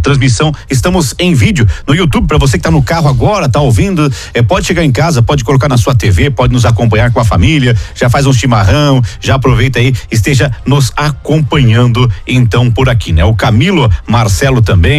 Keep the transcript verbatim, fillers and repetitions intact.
transmissão. Estamos em vídeo no YouTube, para você que tá no carro agora, tá ouvindo, é, pode chegar em casa, pode colocar na sua T V, pode nos acompanhar com a família, já faz um chimarrão, já aproveita aí, esteja nos acompanhando então por aqui, né? O Camilo Marcelo também